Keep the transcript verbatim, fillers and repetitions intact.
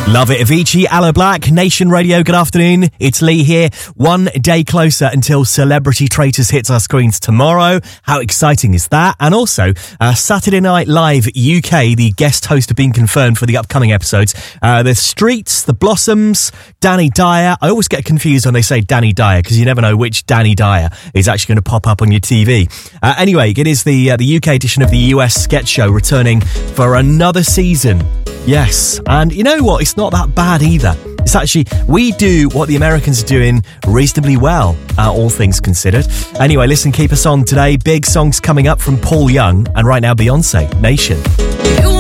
Love it. Avicii, Aloe Black, Nation Radio, good afternoon. It's Lee here. One day closer until Celebrity Traitors hits our screens tomorrow. How exciting is that? And also, uh, Saturday Night Live U K, the guest host have been confirmed for the upcoming episodes. Uh, the Streets, The Blossoms, Danny Dyer. I always get confused when they say Danny Dyer because you never know which Danny Dyer is actually going to pop up on your T V. Uh, anyway, it is the, uh, the U K edition of the U S sketch show returning for another season. Yes, and you know what? It's not that bad either. It's actually, we do what the Americans are doing reasonably well, uh, all things considered. Anyway, listen, keep us on today. Big songs coming up from Paul Young, and right now, Beyonce, Nation.